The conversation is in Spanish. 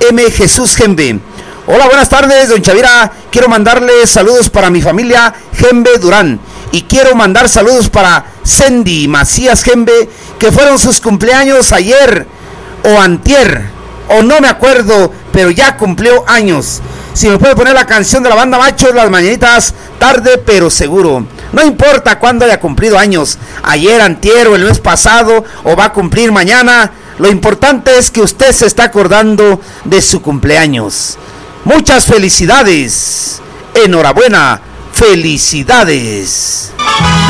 M. Jesús Gembe. Hola, buenas tardes, don Chavira. Quiero mandarle saludos para mi familia Gembe Durán. Y quiero mandar saludos para Sandy Macías Gembe, que fueron sus cumpleaños ayer o antier, o no me acuerdo, pero ya cumplió años. Si me puede poner la canción de la banda Machos, Las Mañanitas, tarde pero seguro. No importa cuándo haya cumplido años, ayer, antier o el mes pasado, o va a cumplir mañana. Lo importante es que usted se está acordando de su cumpleaños. Muchas felicidades. Enhorabuena. Felicidades.